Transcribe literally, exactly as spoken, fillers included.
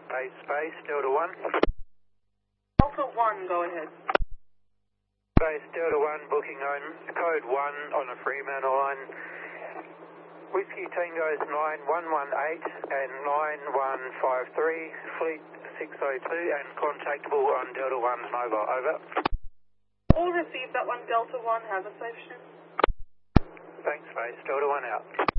Space, space, Delta one. Delta one, go ahead. Space, Delta one, booking on code one on a Fremantle line. Whiskey Tango's nine one one eight and nine one five three, Fleet six oh two, and contactable on Delta one's mobile, over. All received, that one, Delta one, have a safe shoot. Thanks, Space, Delta one out.